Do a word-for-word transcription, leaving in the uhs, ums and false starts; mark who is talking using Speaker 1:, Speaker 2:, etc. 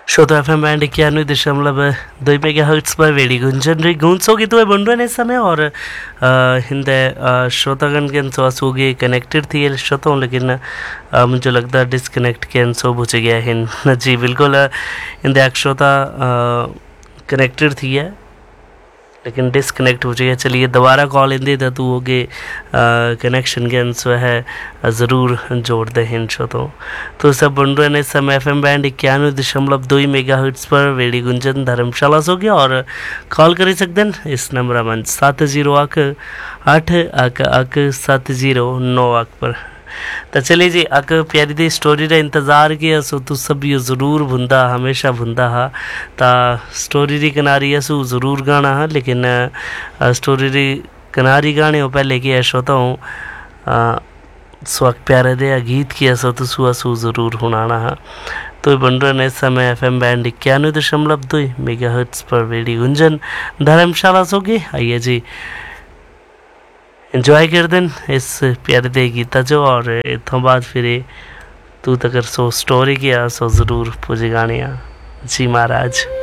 Speaker 1: श्रोता F M band इक्यानवे दशमलव दो मेगा हर्ट्स पर वेड़ी गुंजन रही गूंज सोगी तो बन इस समय और हिंदे श्रोतागण के अंसो सोगी कनेक्टेड थी श्रोताओं लेकिन आ, मुझे लगता है डिसकनेक्ट के अंसो बुझ गया हिन जी बिल्कुल हिंदे श्रोता कनेक्टेड थी है लेकिन डिसकनेक्ट हो जाएगा। चलिए दोबारा कॉल इंदे तो तू होगे कनेक्शन के अंसो है ज़रूर जोड़ दे हिन शो तो तो सब बन रहे हैं समय एफ एम बैंड इक्यानवे दशमलव दो मेगा हर्ट्स पर वेड़ी गुंजन धर्मशाला सो गया और कॉल कर सकते हैं इस नंबर मन सात जीरो अक अठ अक अक सत जीरो नौ अक पर। तो चलिए जी अक प्यारी दी स्टोरी का इंतज़ार किया सो तू सब ये ज़रूर भुंदा हमेशा भुंदा हा ता स्टोरी दी किनारी असू ज़रूर गाना हा लेकिन स्टोरी दी किनारी गाने हो पहले कि ऐसा होता हूँ स्वक प्यारे दे गीत किया सो तो सु असू ज़रूर हुनाना हा। तो बन रहे इस समय एफ एम बैंड इक्यानवे दशमलव दो मेगा हर्ट्स पर वेड़ी गुंजन धर्मशाला सो गए। आइए जी इंजॉय कर दें इस प्यारे दे गीता जो और इतों बाद फिर तू तक सो स्टोरी किया सो ज़रूर पुज गाने जी महाराज।